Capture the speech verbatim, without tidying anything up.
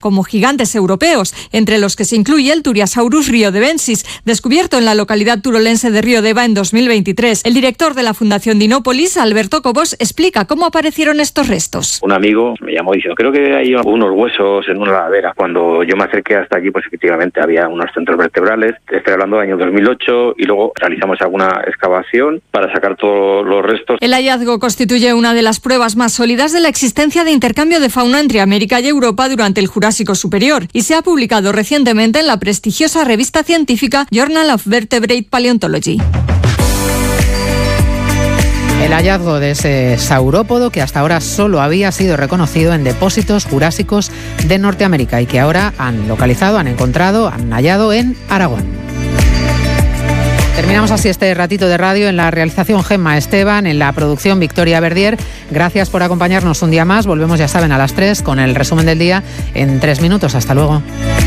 como gigantes europeos, entre los que se incluye el Turiasaurus riodebensis, descubierto en la localidad turolense de Riodeva en dos mil veintitrés. El director de la Fundación Dinópolis, Alberto Cobos, explica cómo aparecieron estos restos. Un amigo me llamó diciendo, creo que hay unos huesos en una ladera. Cuando yo me acerqué hasta allí, pues efectivamente había unos centros vertebrales. Estoy hablando del año dos mil ocho y luego realizamos alguna excavación para sacar todos los restos. El hallazgo constituye una de las pruebas más sólidas de la existencia de intercambio de fauna entre América y Europa durante el Jurásico Superior y se ha publicado recientemente en la prestigiosa revista científica Journal of Vertebrate Paleontology. El hallazgo de ese saurópodo que hasta ahora solo había sido reconocido en depósitos jurásicos de Norteamérica y que ahora han localizado, han encontrado, han hallado en Aragón. Terminamos así este ratito de radio. En la realización Gemma Esteban, en la producción Victoria Verdier. Gracias por acompañarnos un día más. Volvemos, ya saben, a las tres con el resumen del día en tres minutos. Hasta luego.